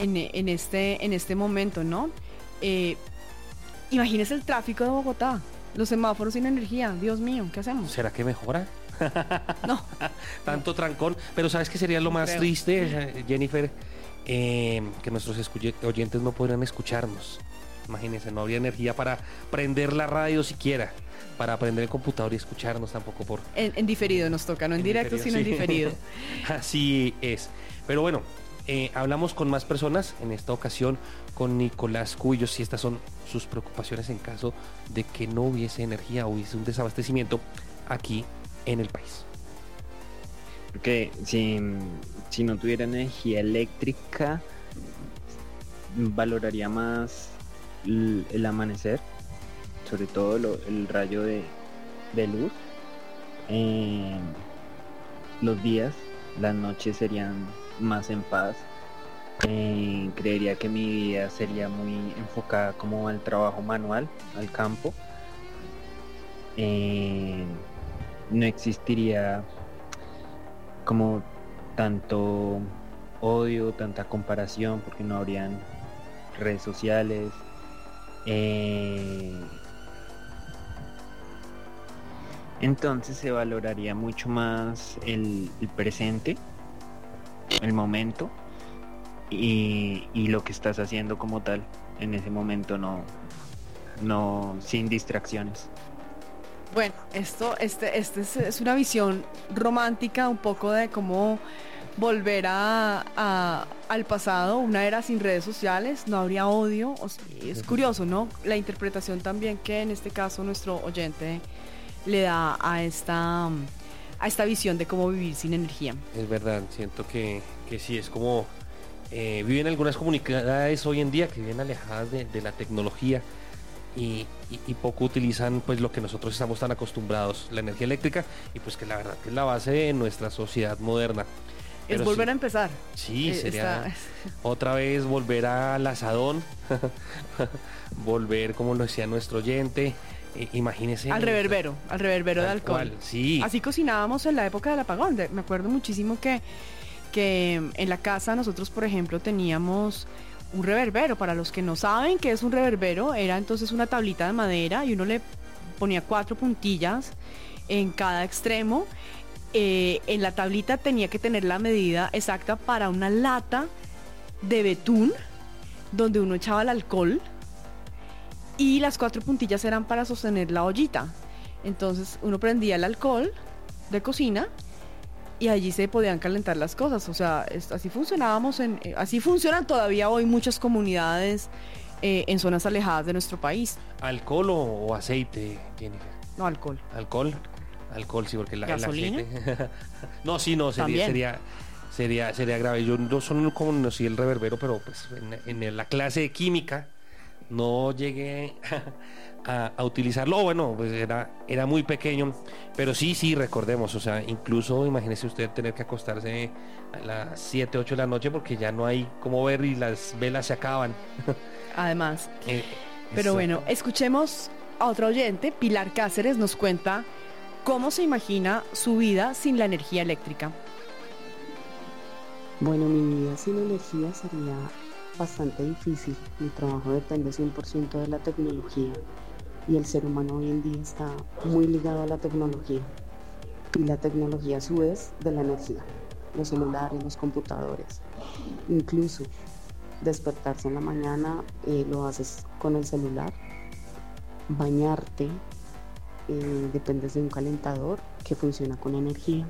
en este momento, ¿no? Imagínese el tráfico de Bogotá, los semáforos sin energía, Dios mío, ¿qué hacemos? ¿Será que mejora? No. Tanto trancón, pero ¿sabes qué sería lo más creo. triste, Jennifer? Que nuestros oyentes no podrán escucharnos. Imagínense, no habría energía para prender la radio siquiera, para prender el computador y escucharnos tampoco por... En diferido nos toca, no en directo, sino en sí. diferido. Así es. Pero bueno, hablamos con más personas, en esta ocasión con Nicolás Cubillos, y estas son sus preocupaciones en caso de que no hubiese energía o hubiese un desabastecimiento aquí en el país. Porque si no tuviera energía eléctrica, valoraría más el amanecer, sobre todo el rayo de luz. Los días, las noches serían más en paz. Creería que mi vida sería muy enfocada como al trabajo manual, al campo. No existiría como tanto odio, tanta comparación, porque no habrían redes sociales. Entonces se valoraría mucho más el presente, el momento y lo que estás haciendo como tal en ese momento, no sin distracciones. Bueno, esto es una visión romántica un poco de cómo volver al pasado, una era sin redes sociales, no habría odio. Es curioso, ¿no? La interpretación también que en este caso nuestro oyente le da a esta visión de cómo vivir sin energía. Es verdad, siento que sí, es como viven algunas comunidades hoy en día que viven alejadas de la tecnología y poco utilizan pues lo que nosotros estamos tan acostumbrados, la energía eléctrica, y pues que la verdad que es la base de nuestra sociedad moderna. Es Pero volver sí, a empezar. Sí, sería otra vez volver al asadón, volver, como lo decía nuestro oyente, imagínese. Al reverbero de alcohol. Cual, sí. Así cocinábamos en la época del apagón. Me acuerdo muchísimo que en la casa nosotros, por ejemplo, teníamos un reverbero. Para los que no saben qué es un reverbero, era entonces una tablita de madera y uno le ponía 4 puntillas en cada extremo. En la tablita tenía que tener la medida exacta para una lata de betún donde uno echaba el alcohol, y las 4 puntillas eran para sostener la ollita. Entonces uno prendía el alcohol de cocina y allí se podían calentar las cosas. O sea, así funcionábamos, así funcionan todavía hoy muchas comunidades en zonas alejadas de nuestro país. ¿Alcohol o aceite, Jennifer? No, alcohol. Alcohol, sí, porque ¿Gasolina? el aceite. No, sería grave. Yo no solo conocí el reverbero, pero pues en la clase de química no llegué a utilizarlo. Bueno, pues era muy pequeño, pero sí, recordemos, o sea, incluso imagínese usted tener que acostarse a las 7, 8 de la noche porque ya no hay cómo ver y las velas se acaban. Además. Pero bueno, escuchemos a otro oyente. Pilar Cáceres nos cuenta cómo se imagina su vida sin la energía eléctrica. Bueno, mi vida sin energía sería bastante difícil. Mi trabajo depende 100% de la tecnología y el ser humano hoy en día está muy ligado a la tecnología, y la tecnología a su vez de la energía, los celulares, los computadores. Incluso despertarse en la mañana lo haces con el celular, bañarte dependes de un calentador que funciona con energía.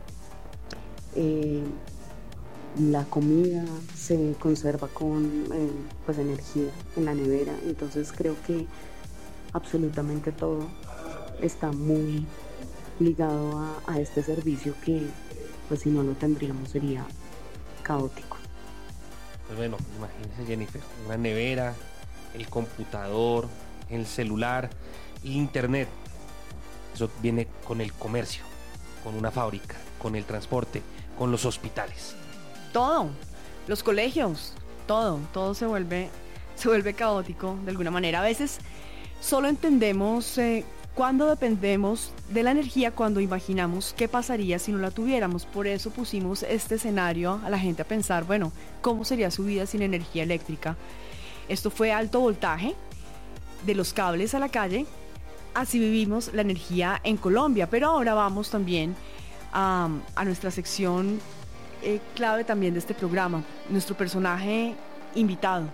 La comida se conserva con pues energía en la nevera. Entonces creo que absolutamente todo está muy ligado a este servicio que pues si no lo tendríamos sería caótico. Pues bueno, imagínese, Jennifer, una nevera, el computador, el celular, internet. Eso viene con el comercio, con una fábrica, con el transporte, con los hospitales. Todo, los colegios, todo se vuelve caótico de alguna manera. A veces solo entendemos cuándo dependemos de la energía, cuando imaginamos qué pasaría si no la tuviéramos. Por eso pusimos este escenario a la gente a pensar, bueno, ¿cómo sería su vida sin energía eléctrica? Esto fue alto voltaje, de los cables a la calle. Así vivimos la energía en Colombia, pero ahora vamos también a nuestra sección clave también de este programa, nuestro personaje invitado.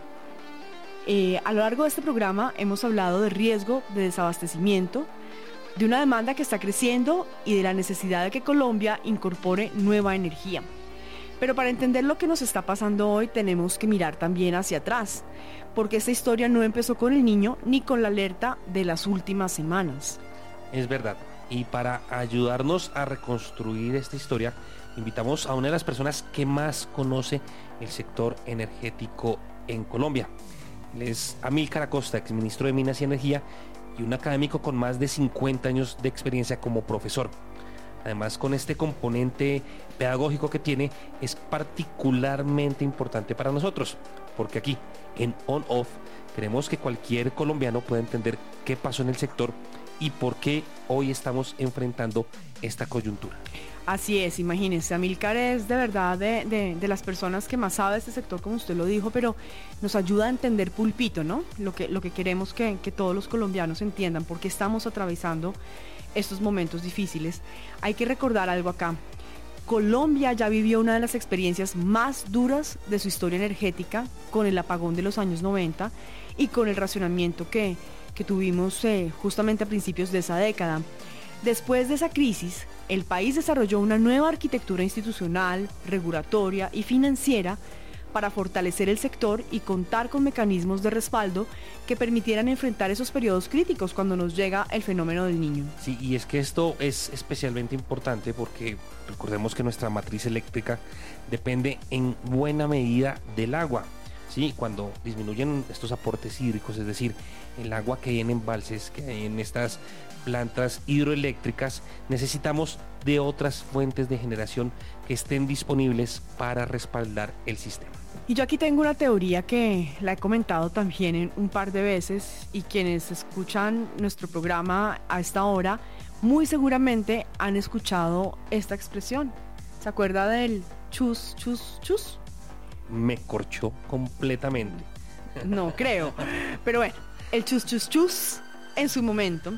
A lo largo de este programa hemos hablado de riesgo de desabastecimiento, de una demanda que está creciendo y de la necesidad de que Colombia incorpore nueva energía. Pero para entender lo que nos está pasando hoy tenemos que mirar también hacia atrás, porque esta historia no empezó con el niño ni con la alerta de las últimas semanas. Es verdad, y para ayudarnos a reconstruir esta historia, invitamos a una de las personas que más conoce el sector energético en Colombia. Él es Amílcar Acosta, exministro de Minas y Energía y un académico con más de 50 años de experiencia como profesor. Además, con este componente pedagógico que tiene, es particularmente importante para nosotros, porque aquí, en On Off, queremos que cualquier colombiano pueda entender qué pasó en el sector y por qué hoy estamos enfrentando esta coyuntura. Así es, imagínense, Amílcar es de verdad de las personas que más sabe de este sector, como usted lo dijo, pero nos ayuda a entender pulpito, ¿no? Lo que queremos que todos los colombianos entiendan, porque estamos atravesando estos momentos difíciles. Hay que recordar algo acá. Colombia ya vivió una de las experiencias más duras de su historia energética con el apagón de los años 90 y con el racionamiento que tuvimos justamente a principios de esa década. Después de esa crisis, el país desarrolló una nueva arquitectura institucional, regulatoria y financiera para fortalecer el sector y contar con mecanismos de respaldo que permitieran enfrentar esos periodos críticos cuando nos llega el fenómeno del Niño. Sí, y es que esto es especialmente importante porque recordemos que nuestra matriz eléctrica depende en buena medida del agua. Sí, cuando disminuyen estos aportes hídricos, es decir, el agua que hay en embalses, que hay en estas plantas hidroeléctricas, necesitamos de otras fuentes de generación que estén disponibles para respaldar el sistema. Y yo aquí tengo una teoría que la he comentado también un par de veces, y quienes escuchan nuestro programa a esta hora muy seguramente han escuchado esta expresión. ¿Se acuerda del chus, chus, chus? Me corchó completamente. No creo, pero bueno, el chus, chus, chus en su momento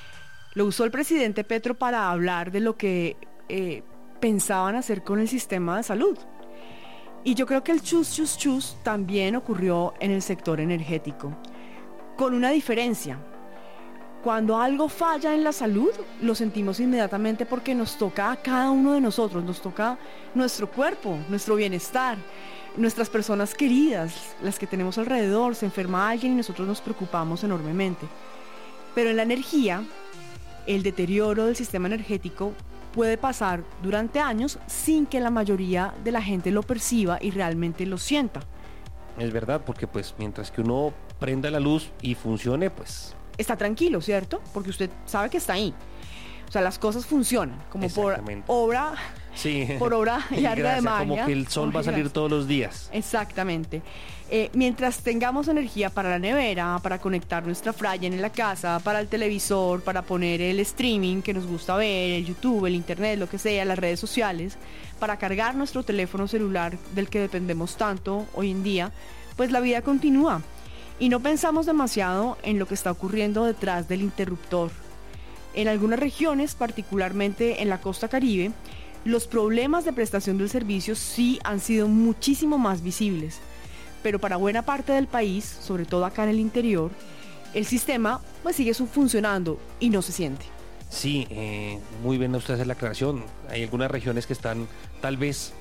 lo usó el presidente Petro para hablar de lo que pensaban hacer con el sistema de salud. Y yo creo que el chus, chus, chus también ocurrió en el sector energético, con una diferencia. Cuando algo falla en la salud, lo sentimos inmediatamente porque nos toca a cada uno de nosotros, nos toca nuestro cuerpo, nuestro bienestar, nuestras personas queridas, las que tenemos alrededor. Se enferma alguien y nosotros nos preocupamos enormemente. Pero en la energía, el deterioro del sistema energético puede pasar durante años sin que la mayoría de la gente lo perciba y realmente lo sienta. Es verdad, porque pues mientras que uno prenda la luz y funcione, pues está tranquilo, ¿cierto? Porque usted sabe que está ahí. O sea, las cosas funcionan como por obra, sí, por obra y arte de magia. Como que el sol va a salir todos los días. Exactamente. Mientras tengamos energía para la nevera, para conectar nuestra fryer en la casa, para el televisor, para poner el streaming que nos gusta ver, el YouTube, el internet, lo que sea, las redes sociales, para cargar nuestro teléfono celular del que dependemos tanto hoy en día, pues la vida continúa. Y no pensamos demasiado en lo que está ocurriendo detrás del interruptor. En algunas regiones, particularmente en la costa Caribe, los problemas de prestación del servicio sí han sido muchísimo más visibles. Pero para buena parte del país, sobre todo acá en el interior, el sistema pues sigue funcionando y no se siente. Sí, muy bien usted hacer la aclaración. Hay algunas regiones que están tal vez,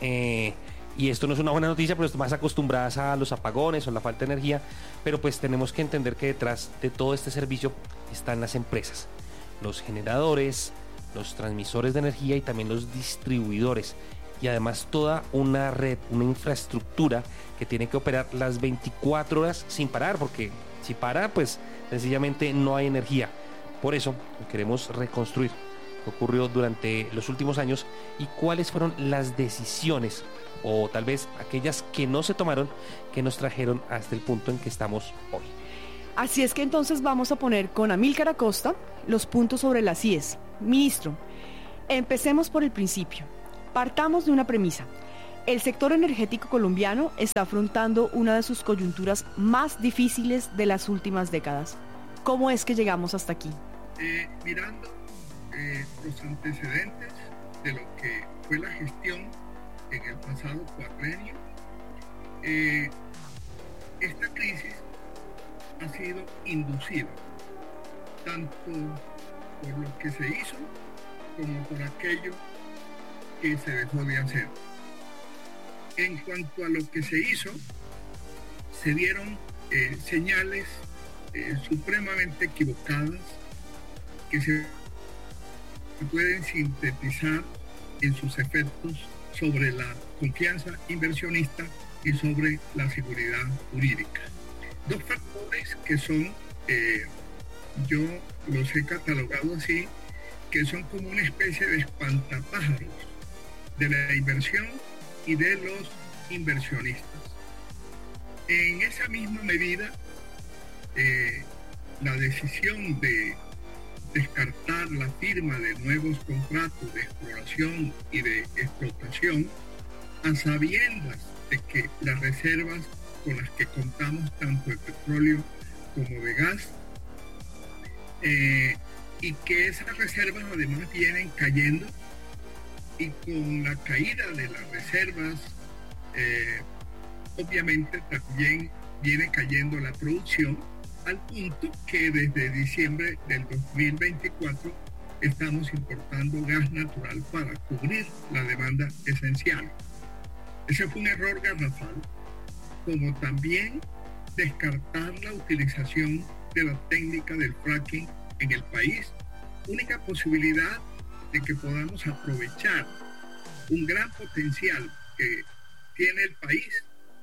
y esto no es una buena noticia, pero están más acostumbradas a los apagones o la falta de energía, pero pues tenemos que entender que detrás de todo este servicio están las empresas, los generadores, los transmisores de energía y también los distribuidores. Y además toda una red, una infraestructura que tiene que operar las 24 horas sin parar, porque si para, pues sencillamente no hay energía. Por eso queremos reconstruir lo que ocurrió durante los últimos años y cuáles fueron las decisiones, o tal vez aquellas que no se tomaron, que nos trajeron hasta el punto en que estamos hoy. Así es que entonces vamos a poner con Amílcar Acosta los puntos sobre las IES. Ministro, empecemos por el principio. Partamos de una premisa. El sector energético colombiano está afrontando una de sus coyunturas más difíciles de las últimas décadas. ¿Cómo es que llegamos hasta aquí? Mirando los antecedentes de lo que fue la gestión en el pasado cuatrenio, esta crisis ha sido inducida tanto por lo que se hizo como por aquello que se dejó de hacer. En cuanto a lo que se hizo, se dieron señales supremamente equivocadas que se pueden sintetizar en sus efectos sobre la confianza inversionista y sobre la seguridad jurídica. Dos factores que son, yo los he catalogado así, que son como una especie de espantapájaros de la inversión y de los inversionistas. En esa misma medida, la decisión de descartar la firma de nuevos contratos de exploración y de explotación, a sabiendas de que las reservas con las que contamos tanto de petróleo como de gas, y que esas reservas además vienen cayendo, y con la caída de las reservas obviamente también viene cayendo la producción, al punto que desde diciembre del 2024 estamos importando gas natural para cubrir la demanda esencial. Ese fue un error garrafal, como también descartar la utilización de la técnica del fracking en el país, única posibilidad de que podamos aprovechar un gran potencial que tiene el país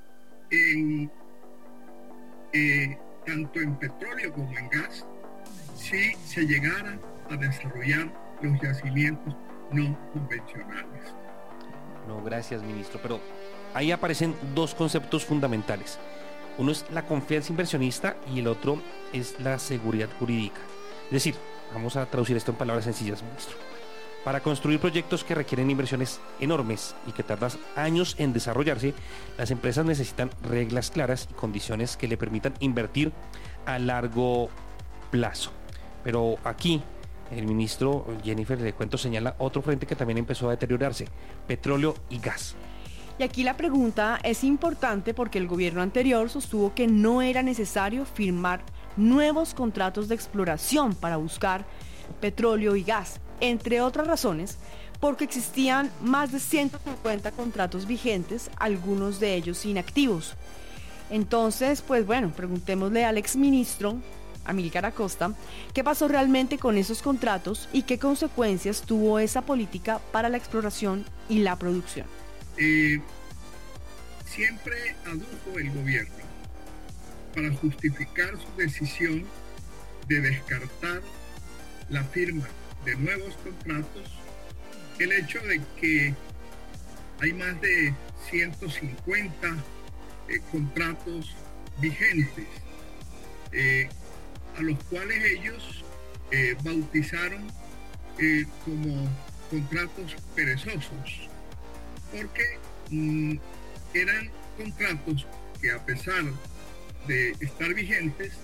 tanto en petróleo como en gas, si se llegara a desarrollar los yacimientos no convencionales. No, gracias, ministro, pero ahí aparecen dos conceptos fundamentales. Uno es la confianza inversionista y el otro es la seguridad jurídica. Es decir, vamos a traducir esto en palabras sencillas, ministro. Para construir proyectos que requieren inversiones enormes y que tardan años en desarrollarse, las empresas necesitan reglas claras y condiciones que le permitan invertir a largo plazo. Pero aquí el ministro Jennifer, le cuento, señala otro frente que también empezó a deteriorarse: petróleo y gas. Y aquí la pregunta es importante porque el gobierno anterior sostuvo que no era necesario firmar nuevos contratos de exploración para buscar petróleo y gas, entre otras razones, porque existían más de 150 contratos vigentes, algunos de ellos inactivos. Entonces, pues bueno, preguntémosle al exministro Amílcar Acosta qué pasó realmente con esos contratos y qué consecuencias tuvo esa política para la exploración y la producción. Siempre adujo el gobierno, para justificar su decisión de descartar la firma de nuevos contratos, el hecho de que hay más de 150 contratos vigentes, a los cuales ellos bautizaron como contratos perezosos, porque eran contratos que, a pesar de estar vigentes,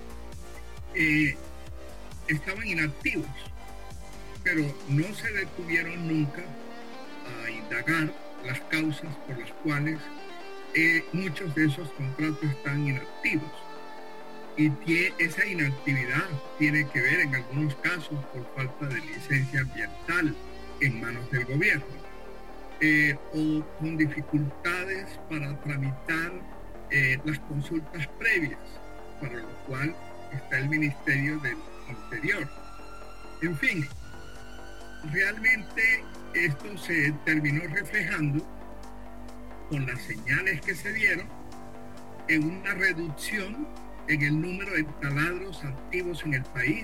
estaban inactivos, pero no se detuvieron nunca a indagar las causas por las cuales muchos de esos contratos están inactivos. Y esa inactividad tiene que ver en algunos casos por falta de licencia ambiental en manos del gobierno, o con dificultades para tramitar las consultas previas, para lo cual está el Ministerio del Interior. En fin, realmente esto se terminó reflejando con las señales que se dieron en una reducción en el número de taladros activos en el país,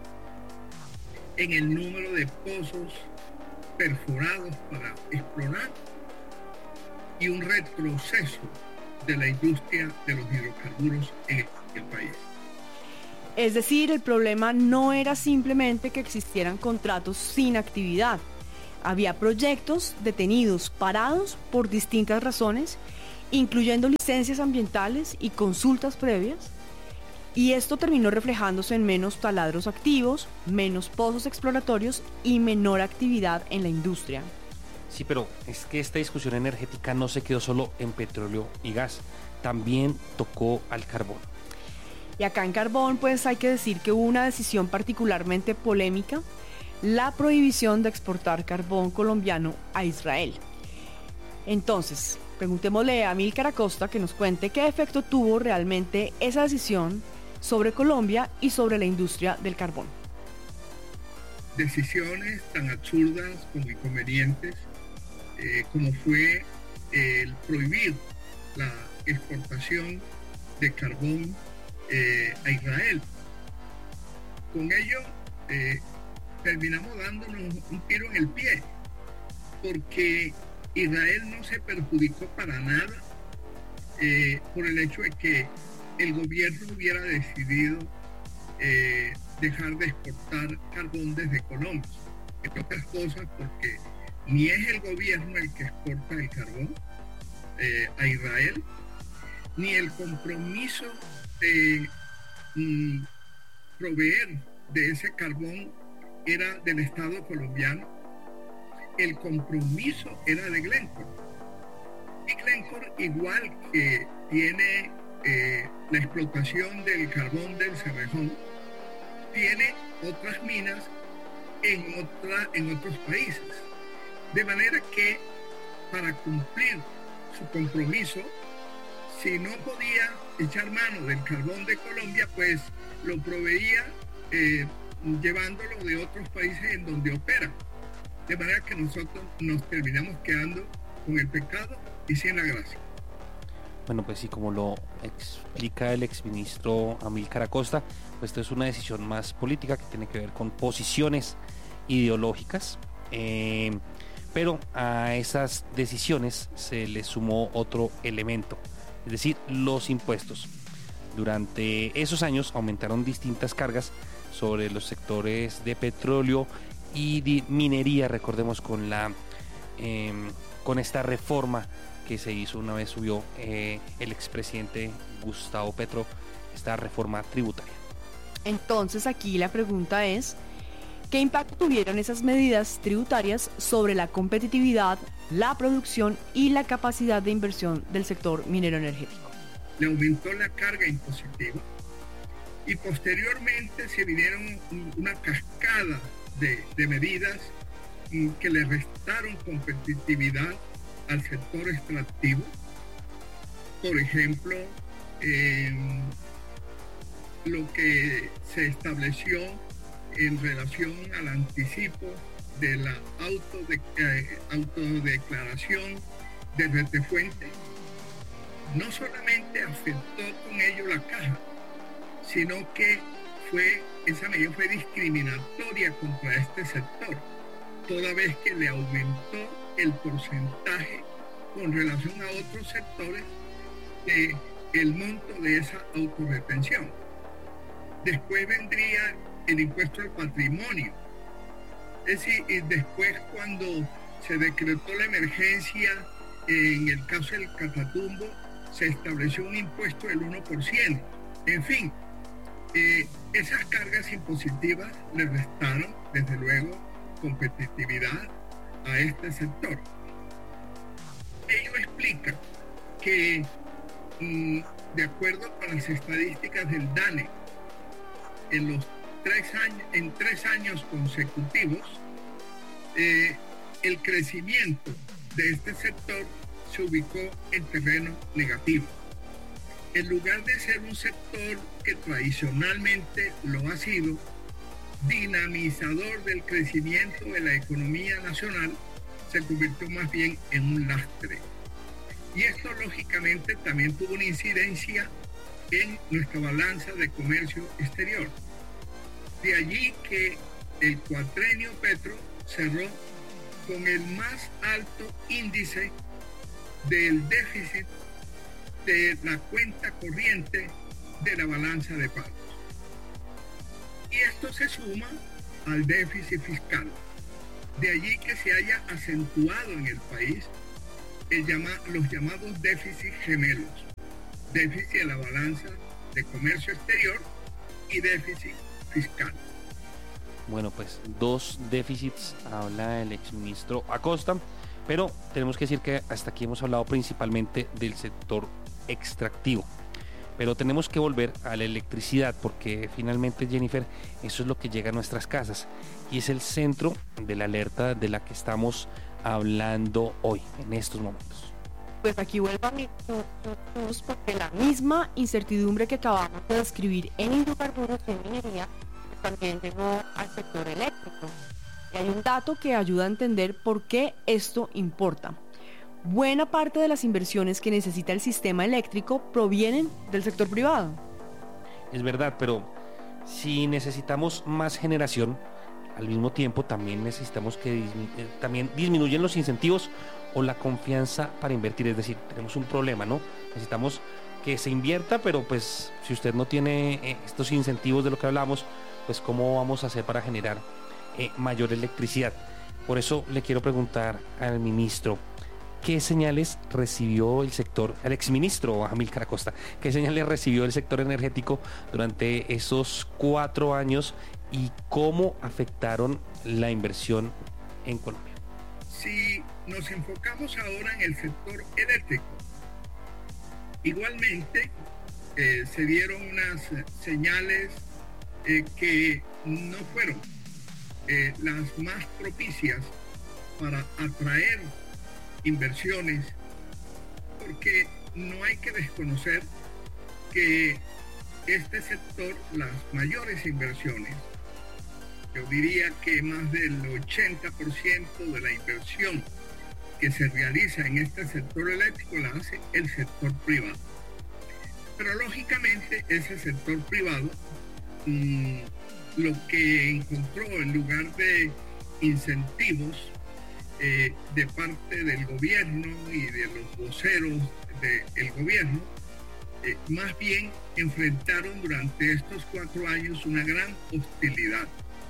en el número de pozos perforados para explorar, y un retroceso de la industria de los hidrocarburos en el país. Es decir, el problema no era simplemente que existieran contratos sin actividad. Había proyectos detenidos, parados por distintas razones, incluyendo licencias ambientales y consultas previas. Y esto terminó reflejándose en menos taladros activos, menos pozos exploratorios y menor actividad en la industria. Sí, pero es que esta discusión energética no se quedó solo en petróleo y gas, también tocó al carbón. Y acá en carbón, pues hay que decir que hubo una decisión particularmente polémica, la prohibición de exportar carbón colombiano a Israel. Entonces, preguntémosle a Amílcar Acosta que nos cuente qué efecto tuvo realmente esa decisión sobre Colombia y sobre la industria del carbón. Decisiones tan absurdas como inconvenientes, como fue el prohibir la exportación de carbón a Israel. Con ello terminamos dándonos un tiro en el pie, porque Israel no se perjudicó para nada por el hecho de que el gobierno hubiera decidido dejar de exportar carbón desde Colombia. Entre otras cosas porque ni es el gobierno el que exporta el carbón a Israel, ni el compromiso de proveer de ese carbón era del Estado colombiano. El compromiso era de Glencore. Y Glencore, igual que tiene la explotación del carbón del Cerrejón, tiene otras minas en otros países. De manera que para cumplir su compromiso, si no podía echar mano del carbón de Colombia, pues lo proveía llevándolo de otros países en donde opera. De manera que nosotros nos terminamos quedando con el pecado y sin la gracia. Bueno, pues sí, como lo explica el exministro Amílcar Acosta, pues esto es una decisión más política que tiene que ver con posiciones ideológicas, pero a esas decisiones se le sumó otro elemento, es decir, los impuestos. Durante esos años aumentaron distintas cargas sobre los sectores de petróleo y de minería, recordemos con esta reforma que se hizo una vez subió el expresidente Gustavo Petro, esta reforma tributaria. Entonces aquí la pregunta es, ¿qué impacto tuvieron esas medidas tributarias sobre la competitividad, la producción y la capacidad de inversión del sector minero energético? Le aumentó la carga impositiva y posteriormente se vinieron una cascada de medidas que le restaron competitividad al sector extractivo. Por ejemplo, lo que se estableció en relación al anticipo de la autodeclaración de retefuente, no solamente afectó con ello la caja, sino que esa medida fue discriminatoria contra este sector, toda vez que le aumentó el porcentaje con relación a otros sectores del monto de esa autorretención. Después vendría el impuesto al patrimonio. Es decir, y después cuando se decretó la emergencia, en el caso del Catatumbo, se estableció un impuesto del 1%. En fin, esas cargas impositivas le restaron, desde luego, competitividad a este sector. Ello explica que, de acuerdo con las estadísticas del DANE, en 3 años consecutivos, el crecimiento de este sector se ubicó en terreno negativo. En lugar de ser un sector que tradicionalmente lo ha sido, dinamizador del crecimiento de la economía nacional, se convirtió más bien en un lastre. Y esto lógicamente también tuvo una incidencia en nuestra balanza de comercio exterior. De allí que el cuatrenio Petro cerró con el más alto índice del déficit de la cuenta corriente de la balanza de pagos. Y esto se suma al déficit fiscal. De allí que se haya acentuado en el país los llamados déficits gemelos. Déficit de la balanza de comercio exterior y déficit fiscal. Bueno, pues 2 déficits habla el exministro Acosta, pero tenemos que decir que hasta aquí hemos hablado principalmente del sector extractivo. Pero tenemos que volver a la electricidad porque finalmente, Jennifer, eso es lo que llega a nuestras casas y es el centro de la alerta de la que estamos hablando hoy, en estos momentos. Pues aquí vuelvo a mi puntos porque la misma incertidumbre que acabamos de describir en hidrocarburos y en minería también llegó al sector eléctrico. Y hay un dato que ayuda a entender por qué esto importa. Buena parte de las inversiones que necesita el sistema eléctrico provienen del sector privado. Es verdad, pero si necesitamos más generación, al mismo tiempo también necesitamos que también disminuyen los incentivos o la confianza para invertir. Es decir, tenemos un problema, ¿no? Necesitamos que se invierta, pero pues si usted no tiene estos incentivos de lo que hablamos, pues ¿cómo vamos a hacer para generar mayor electricidad? Por eso le quiero preguntar al ministro, ¿qué señales recibió el sector, el exministro Amílcar Acosta, qué señales recibió el sector energético durante esos 4 años y cómo afectaron la inversión en Colombia? Si nos enfocamos ahora en el sector eléctrico, igualmente se dieron unas señales que no fueron las más propicias para atraer inversiones, porque no hay que desconocer que este sector, las mayores inversiones, yo diría que más del 80% de la inversión que se realiza en este sector eléctrico la hace el sector privado. Pero lógicamente ese sector privado lo que encontró en lugar de incentivos de parte del gobierno y de los voceros del gobierno, más bien enfrentaron durante estos 4 años una gran hostilidad.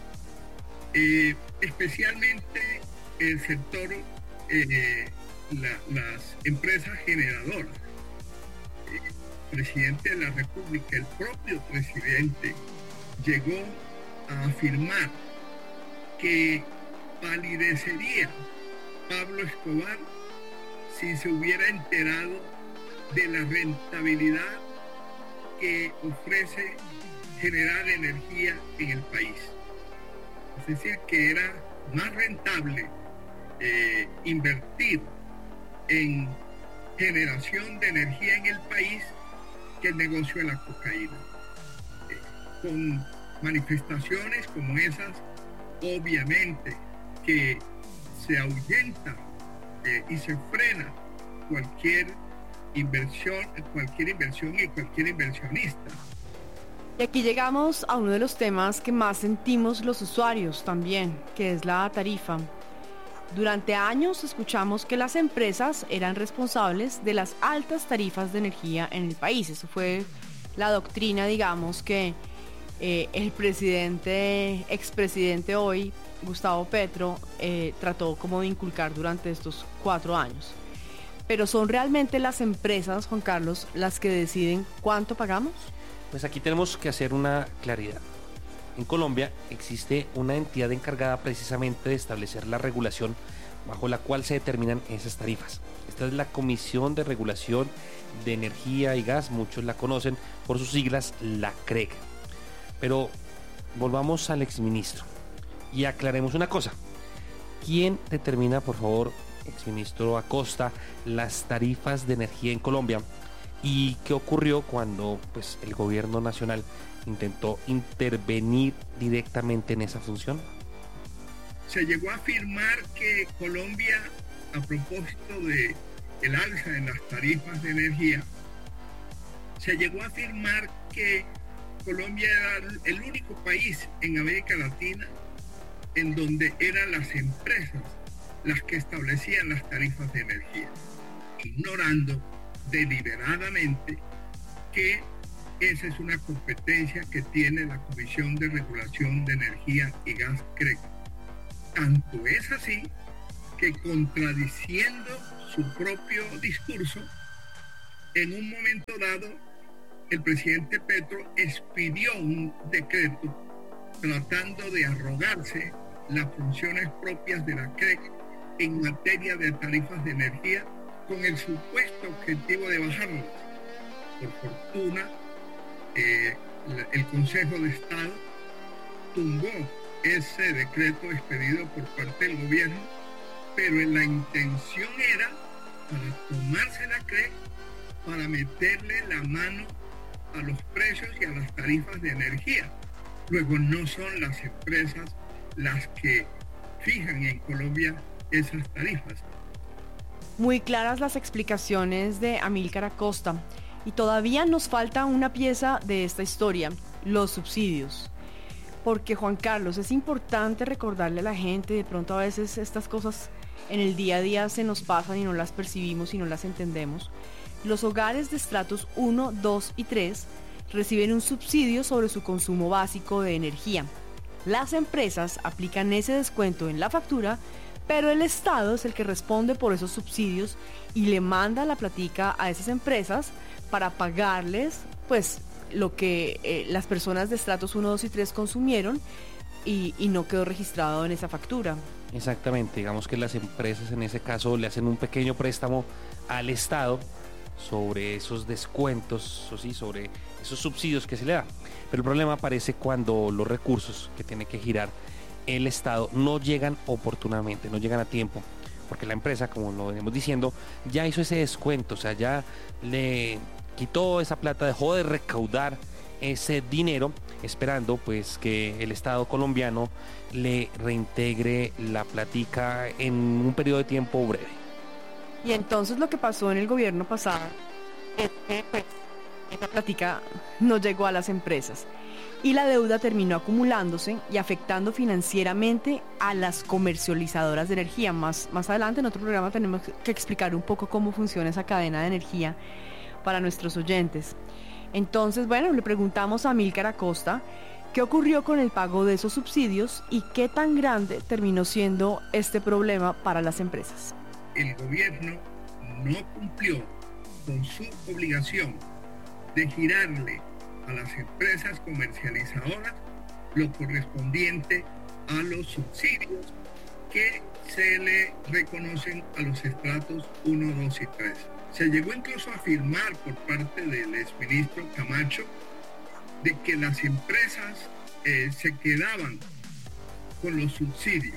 Especialmente el sector, las empresas generadoras. El presidente de la República, el propio presidente, llegó a afirmar que palidecería Pablo Escobar si se hubiera enterado de la rentabilidad que ofrece generar energía en el país. Es decir, que era más rentable invertir en generación de energía en el país que el negocio de la cocaína. Con manifestaciones como esas, obviamente que se ahuyenta y se frena cualquier inversión y cualquier inversionista. Y aquí llegamos a uno de los temas que más sentimos los usuarios también, que es la tarifa. Durante años escuchamos que las empresas eran responsables de las altas tarifas de energía en el país. Eso fue la doctrina, digamos, que el expresidente hoy, Gustavo Petro, trató como de inculcar durante estos 4 años. Pero ¿son realmente las empresas, Juan Carlos, las que deciden cuánto pagamos? Pues aquí tenemos que hacer una claridad. En Colombia existe una entidad encargada precisamente de establecer la regulación bajo la cual se determinan esas tarifas. Esta es la Comisión de Regulación de Energía y Gas, muchos la conocen por sus siglas, la CREG. Pero volvamos al exministro y aclaremos una cosa. ¿Quién determina, por favor, exministro Acosta, las tarifas de energía en Colombia? ¿Y qué ocurrió cuando pues, el gobierno nacional intentó intervenir directamente en esa función? Se llegó a afirmar que Colombia, a propósito de el alza en las tarifas de energía, se llegó a afirmar que Colombia era el único país en América Latina en donde eran las empresas las que establecían las tarifas de energía, ignorando deliberadamente que esa es una competencia que tiene la Comisión de Regulación de Energía y Gas, CREG. Tanto es así que, contradiciendo su propio discurso, en un momento dado el presidente Petro expidió un decreto tratando de arrogarse las funciones propias de la CREG en materia de tarifas de energía con el supuesto objetivo de bajarlas. Por fortuna, el Consejo de Estado tumbó ese decreto expedido por parte del gobierno, pero la intención era para tomarse la CREG, para meterle la mano a los precios y a las tarifas de energía. Luego no son las empresas las que fijan en Colombia esas tarifas. Muy claras las explicaciones de Amílcar Acosta. Y todavía nos falta una pieza de esta historia, los subsidios. Porque, Juan Carlos, es importante recordarle a la gente, de pronto a veces estas cosas en el día a día se nos pasan y no las percibimos y no las entendemos. Los hogares de estratos 1, 2 y 3 reciben un subsidio sobre su consumo básico de energía. Las empresas aplican ese descuento en la factura, pero el Estado es el que responde por esos subsidios y le manda la platica a esas empresas para pagarles pues lo que las personas de estratos 1, 2 y 3 consumieron y no quedó registrado en esa factura. Exactamente, digamos que las empresas en ese caso le hacen un pequeño préstamo al Estado sobre esos descuentos, o sí, sobre esos subsidios que se le da. Pero el problema aparece cuando los recursos que tiene que girar el Estado no llegan oportunamente, no llegan a tiempo, porque la empresa, como lo venimos diciendo, ya hizo ese descuento, o sea, ya le quitó esa plata, dejó de recaudar ese dinero, esperando pues que el Estado colombiano le reintegre la platica en un periodo de tiempo breve. Y entonces lo que pasó en el gobierno pasado es que pues, esa platica no llegó a las empresas y la deuda terminó acumulándose y afectando financieramente a las comercializadoras de energía. Más adelante en otro programa tenemos que explicar un poco cómo funciona esa cadena de energía para nuestros oyentes. Entonces, bueno, le preguntamos a Amílcar Acosta qué ocurrió con el pago de esos subsidios y qué tan grande terminó siendo este problema para las empresas. El gobierno no cumplió con su obligación de girarle a las empresas comercializadoras lo correspondiente a los subsidios que se le reconocen a los estratos 1, 2 y 3. Se llegó incluso a afirmar por parte del exministro Camacho de que las empresas se quedaban con los subsidios.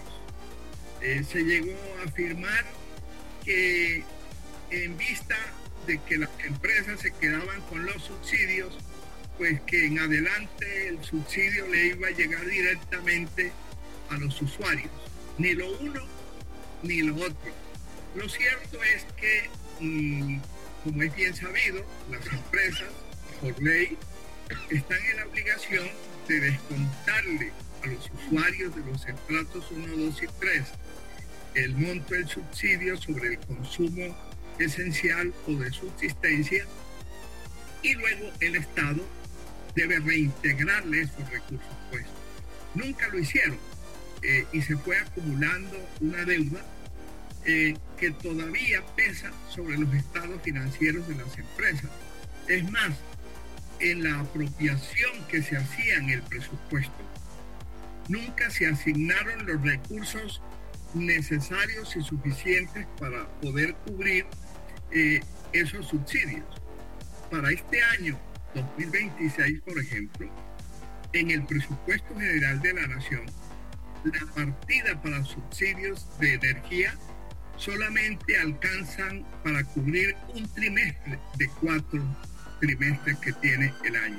Se llegó a afirmar que en vista de que las empresas se quedaban con los subsidios, pues que en adelante el subsidio le iba a llegar directamente a los usuarios. Ni lo uno ni lo otro. Lo cierto es que, como es bien sabido, las empresas, por ley, están en la obligación de descontarle a los usuarios de los estratos 1, 2 y 3 el monto del subsidio sobre el consumo esencial o de subsistencia, y luego el Estado debe reintegrarle esos recursos puestos. Nunca lo hicieron y se fue acumulando una deuda que todavía pesa sobre los estados financieros de las empresas. Es más, en la apropiación que se hacía en el presupuesto, nunca se asignaron los recursos necesarios y suficientes para poder cubrir esos subsidios. Para este año 2026, por ejemplo, en el presupuesto general de la Nación, la partida para subsidios de energía solamente alcanzan para cubrir un trimestre de 4 trimestres que tiene el año.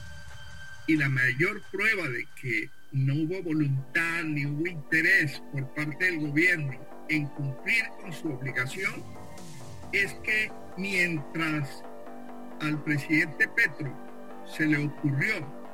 Y la mayor prueba de que no hubo voluntad ni hubo interés por parte del gobierno en cumplir con su obligación es que mientras al presidente Petro se le ocurrió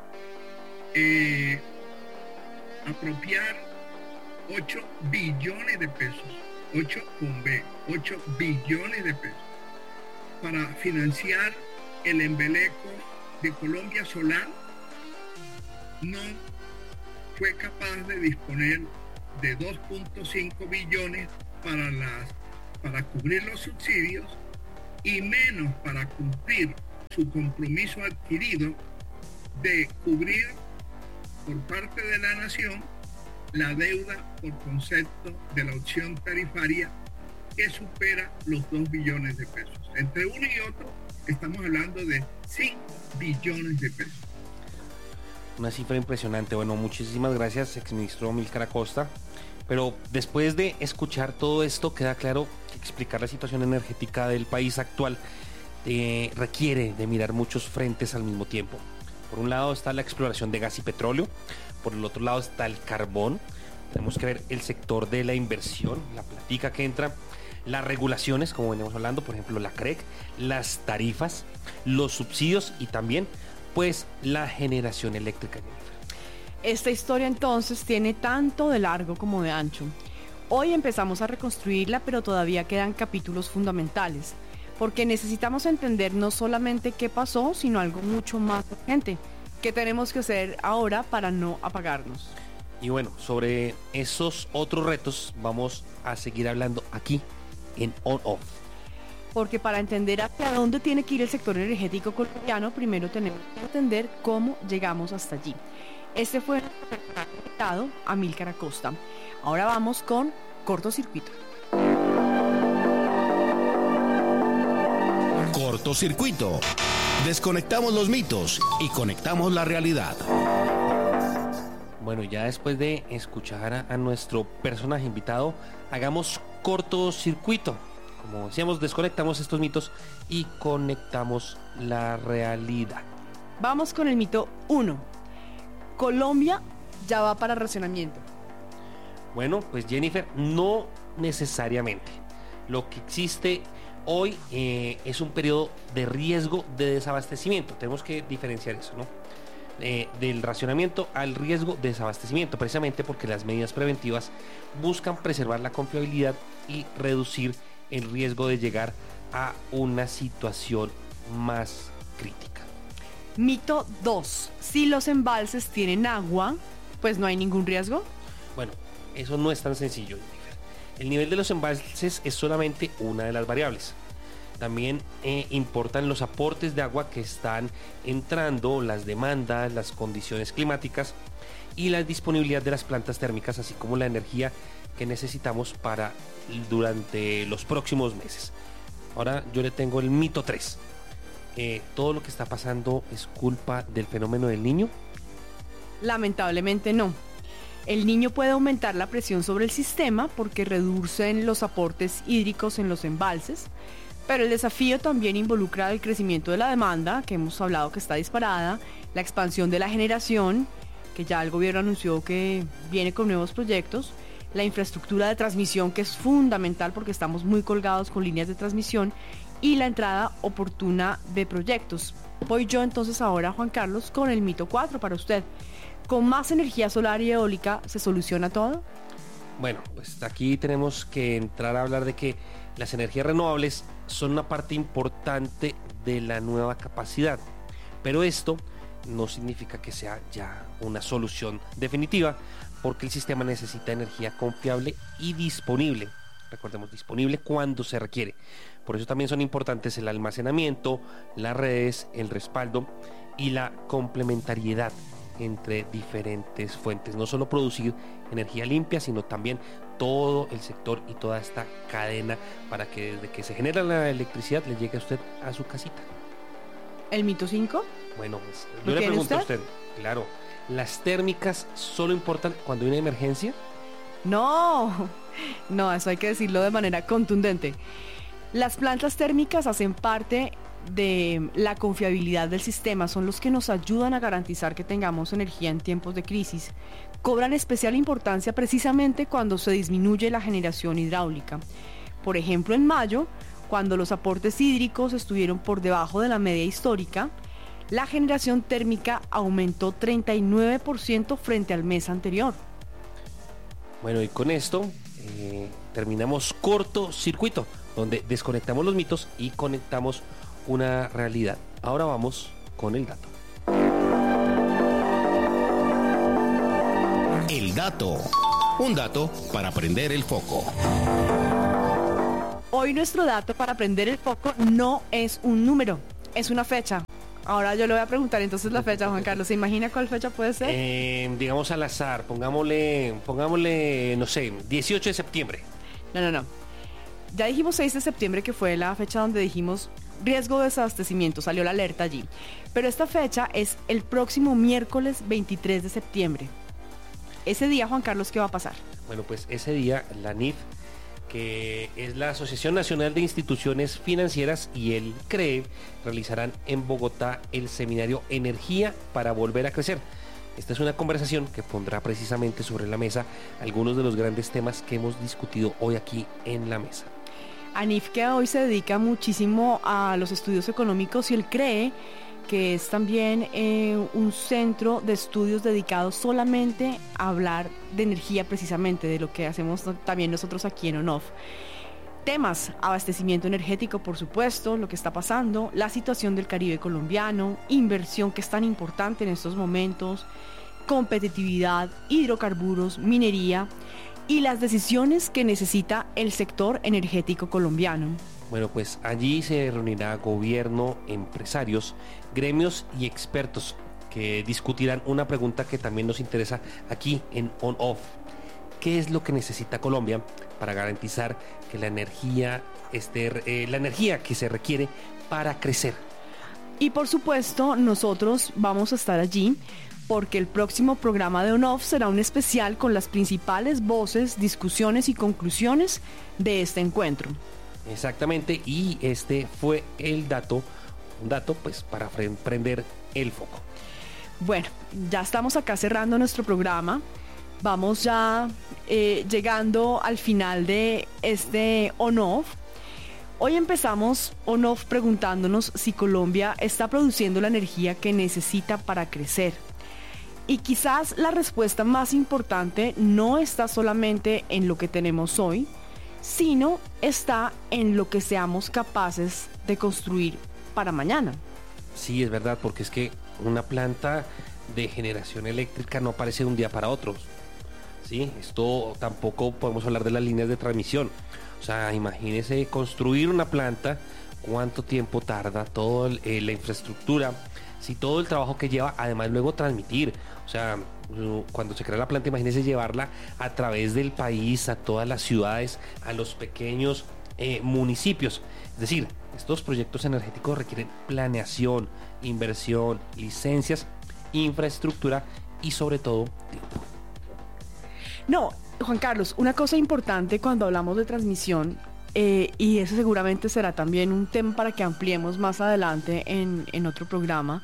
apropiar 8 billones de pesos, 8 con B, 8 billones de pesos, para financiar el embeleco de Colombia Solar no fue capaz de disponer de 2.5 billones para cubrir los subsidios y menos para cumplir su compromiso adquirido de cubrir por parte de la nación la deuda por concepto de la opción tarifaria que supera los 2 billones de pesos. Entre uno y otro estamos hablando de 5 billones de pesos. Una cifra impresionante. Bueno, muchísimas gracias, exministro Amílcar Acosta. Pero después de escuchar todo esto, queda claro que explicar la situación energética del país actual requiere de mirar muchos frentes al mismo tiempo. Por un lado está la exploración de gas y petróleo, por el otro lado está el carbón. Tenemos que ver el sector de la inversión, la platica que entra, las regulaciones, como venimos hablando, por ejemplo la CREC, las tarifas, los subsidios y también pues la generación eléctrica. Esta historia entonces tiene tanto de largo como de ancho. Hoy empezamos a reconstruirla, pero todavía quedan capítulos fundamentales, porque necesitamos entender no solamente qué pasó, sino algo mucho más urgente, qué tenemos que hacer ahora para no apagarnos. Y bueno, sobre esos otros retos vamos a seguir hablando aquí en On Off. Porque para entender hacia dónde tiene que ir el sector energético colombiano, primero tenemos que entender cómo llegamos hasta allí. Este fue nuestro invitado, Amílcar Acosta. Ahora vamos con Cortocircuito. Cortocircuito. Desconectamos los mitos y conectamos la realidad. Bueno, ya después de escuchar a nuestro personaje invitado, hagamos cortocircuito. Como decíamos, desconectamos estos mitos y conectamos la realidad. Vamos con el mito 1. Colombia ya va para racionamiento. Bueno, pues Jennifer, no necesariamente. Lo que existe hoy es un periodo de riesgo de desabastecimiento. Tenemos que diferenciar eso, ¿no? Del racionamiento al riesgo de desabastecimiento, precisamente porque las medidas preventivas buscan preservar la confiabilidad y reducir el riesgo de llegar a una situación más crítica. Mito 2. Si los embalses tienen agua, pues no hay ningún riesgo. Bueno, eso no es tan sencillo, Jennifer. El nivel de los embalses es solamente una de las variables. También importan los aportes de agua que están entrando, las demandas, las condiciones climáticas y la disponibilidad de las plantas térmicas, así como la energía que necesitamos para durante los próximos meses. Ahora yo le tengo el mito 3. ¿Todo lo que está pasando es culpa del fenómeno del Niño? Lamentablemente no. El Niño puede aumentar la presión sobre el sistema porque reducen los aportes hídricos en los embalses, pero el desafío también involucra el crecimiento de la demanda, que hemos hablado que está disparada, la expansión de la generación, que ya el gobierno anunció que viene con nuevos proyectos, la infraestructura de transmisión, que es fundamental porque estamos muy colgados con líneas de transmisión, y la entrada oportuna de proyectos. Voy yo entonces ahora, Juan Carlos, con el mito 4 para usted. ¿Con más energía solar y eólica se soluciona todo? Bueno, pues aquí tenemos que entrar a hablar de que las energías renovables son una parte importante de la nueva capacidad, pero esto no significa que sea ya una solución definitiva, porque el sistema necesita energía confiable y disponible. Recordemos, disponible cuando se requiere. Por eso también son importantes el almacenamiento, las redes, el respaldo y la complementariedad entre diferentes fuentes. No solo producir energía limpia, sino también todo el sector y toda esta cadena para que desde que se genera la electricidad le llegue a usted a su casita. ¿El mito 5? Bueno, pues yo le pregunto a usted, claro, ¿las térmicas solo importan cuando hay una emergencia? No, eso hay que decirlo de manera contundente. Las plantas térmicas hacen parte de la confiabilidad del sistema, son los que nos ayudan a garantizar que tengamos energía en tiempos de crisis. Cobran especial importancia precisamente cuando se disminuye la generación hidráulica. Por ejemplo, en mayo, cuando los aportes hídricos estuvieron por debajo de la media histórica, la generación térmica aumentó 39% frente al mes anterior. Bueno, y con esto terminamos Cortocircuito, donde desconectamos los mitos y conectamos una realidad. Ahora vamos con el dato. El dato. Un dato para prender el foco. Hoy nuestro dato para prender el foco no es un número, es una fecha. Ahora yo le voy a preguntar entonces la fecha, Juan Carlos. ¿Se imagina cuál fecha puede ser? Digamos al azar, pongámosle, no sé, 18 de septiembre. No. Ya dijimos 6 de septiembre, que fue la fecha donde dijimos riesgo de desabastecimiento, salió la alerta allí. Pero esta fecha es el próximo miércoles 23 de septiembre. Ese día, Juan Carlos, ¿qué va a pasar? Bueno, pues ese día la NIF, que es la Asociación Nacional de Instituciones Financieras, y el CREE realizarán en Bogotá el seminario Energía para Volver a Crecer. Esta es una conversación que pondrá precisamente sobre la mesa algunos de los grandes temas que hemos discutido hoy aquí en la mesa. ANIF, que hoy se dedica muchísimo a los estudios económicos, y el CREE, que es también un centro de estudios dedicado solamente a hablar de energía, precisamente de lo que hacemos también nosotros aquí en ONOF. Temas: abastecimiento energético, por supuesto, lo que está pasando, la situación del Caribe colombiano, inversión, que es tan importante en estos momentos, competitividad, hidrocarburos, minería y las decisiones que necesita el sector energético colombiano. Bueno, pues allí se reunirá gobierno, empresarios, gremios y expertos que discutirán una pregunta que también nos interesa aquí en ON-OFF. ¿Qué es lo que necesita Colombia para garantizar que la energía que se requiere para crecer? Y por supuesto, nosotros vamos a estar allí, porque el próximo programa de ON-OFF será un especial con las principales voces, discusiones y conclusiones de este encuentro. Exactamente, y este fue un dato pues para prender el foco. Bueno, ya estamos acá cerrando nuestro programa. Vamos ya llegando al final de este ON-OFF. Hoy empezamos ON-OFF preguntándonos si Colombia está produciendo la energía que necesita para crecer. Y quizás la respuesta más importante no está solamente en lo que tenemos hoy, sino está en lo que seamos capaces de construir para mañana. Sí, es verdad, porque es que una planta de generación eléctrica no aparece de un día para otro. Sí, esto tampoco podemos hablar de las líneas de transmisión. O sea, imagínese construir una planta, cuánto tiempo tarda, toda la infraestructura, todo el trabajo que lleva, además luego transmitir. O sea, cuando se crea la planta, imagínese llevarla a través del país, a todas las ciudades, a los pequeños municipios. Es decir, estos proyectos energéticos requieren planeación, inversión, licencias, infraestructura y sobre todo tiempo. No, Juan Carlos, una cosa importante cuando hablamos de transmisión, y eso seguramente será también un tema para que ampliemos más adelante en otro programa,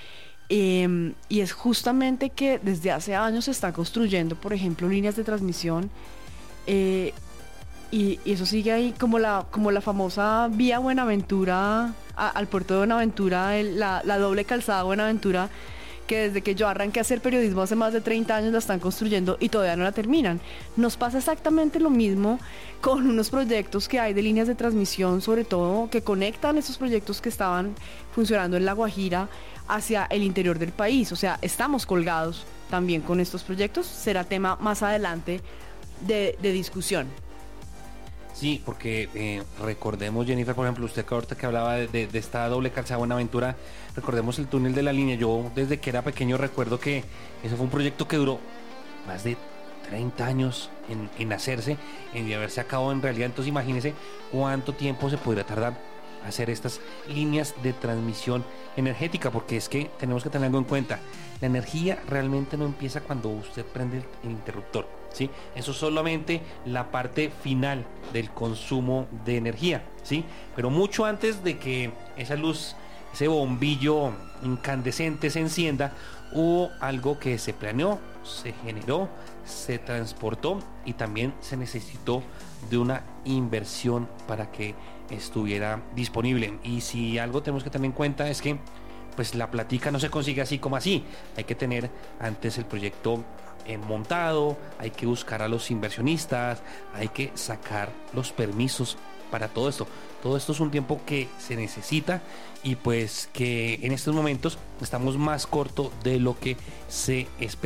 y es justamente que desde hace años se están construyendo, por ejemplo, líneas de transmisión, y eso sigue ahí, como la famosa vía Buenaventura al puerto de Buenaventura, la doble calzada Buenaventura, que desde que yo arranqué a hacer periodismo hace más de 30 años la están construyendo y todavía no la terminan. Nos pasa exactamente lo mismo con unos proyectos que hay de líneas de transmisión, sobre todo que conectan esos proyectos que estaban funcionando en La Guajira hacia el interior del país. O sea, estamos colgados también con estos proyectos. Será tema más adelante de discusión. Sí, porque recordemos, Jennifer, por ejemplo, usted ahorita que hablaba de esta doble calzada Buenaventura, recordemos el túnel de la línea. Yo desde que era pequeño recuerdo que ese fue un proyecto que duró más de 30 años en hacerse, en haberse acabado en realidad. Entonces imagínese cuánto tiempo se podría tardar hacer estas líneas de transmisión energética, porque es que tenemos que tener algo en cuenta. La energía realmente no empieza cuando usted prende el interruptor, ¿sí? Eso es solamente la parte final del consumo de energía, ¿sí? Pero mucho antes de que esa luz, ese bombillo incandescente se encienda, hubo algo que se planeó, se generó, se transportó y también se necesitó de una inversión para que estuviera disponible. Y si algo tenemos que tener en cuenta es que pues la platica no se consigue así como así. Hay que tener antes el proyecto montado, hay que buscar a los inversionistas, hay que sacar los permisos para todo esto. Todo esto es un tiempo que se necesita y pues que en estos momentos estamos más corto de lo que se esperaría.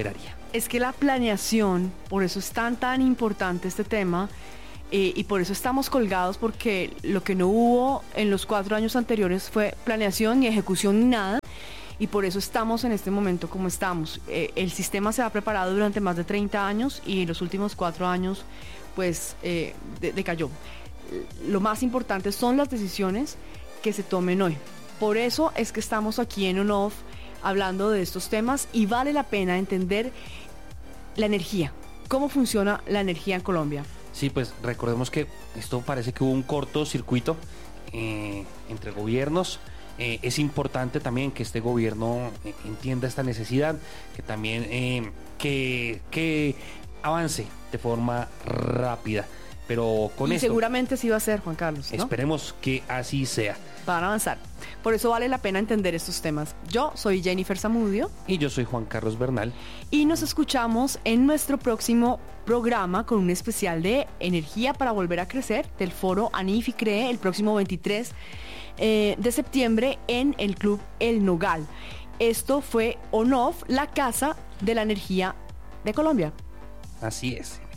Es que la planeación, por eso es tan importante este tema, y por eso estamos colgados, porque lo que no hubo en los 4 años anteriores fue planeación ni ejecución ni nada, y por eso estamos en este momento como estamos. El sistema se ha preparado durante más de 30 años y en los últimos 4 años pues decayó. Lo más importante son las decisiones que se tomen hoy. Por eso es que estamos aquí en On-Off hablando de estos temas, y vale la pena entender la energía, cómo funciona la energía en Colombia. Sí, pues recordemos que esto parece que hubo un cortocircuito entre gobiernos. Es importante también que este gobierno entienda esta necesidad, que también que avance de forma rápida. Pero con esto seguramente sí va a ser, Juan Carlos, ¿no? Esperemos que así sea. Van a avanzar. Por eso vale la pena entender estos temas. Yo soy Jennifer Zamudio. Y yo soy Juan Carlos Bernal. Y nos escuchamos en nuestro próximo programa con un especial de energía para volver a crecer del foro ANIF y CREE el próximo 23 de septiembre en el Club El Nogal. Esto fue On-Off, la casa de la energía de Colombia. Así es.